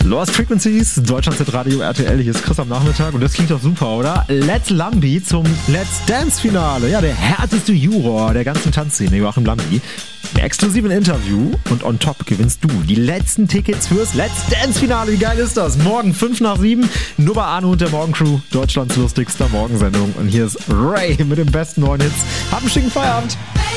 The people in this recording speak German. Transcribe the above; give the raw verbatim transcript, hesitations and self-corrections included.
Lost Frequencies, Deutschlandset Radio R T L, hier ist Chris am Nachmittag und das klingt doch super, oder? Let's Lambi zum Let's Dance Finale. Ja, der härteste Juror der ganzen Tanzszene, Joachim Lambi. Im exklusiven Interview und on top gewinnst du die letzten Tickets fürs Let's Dance Finale. Wie geil ist das? Morgen fünf nach sieben, nur bei Arno und der Morgencrew, Deutschlands lustigster Morgensendung. Und hier ist Ray mit den besten neuen Hits. Hab einen schicken Feierabend.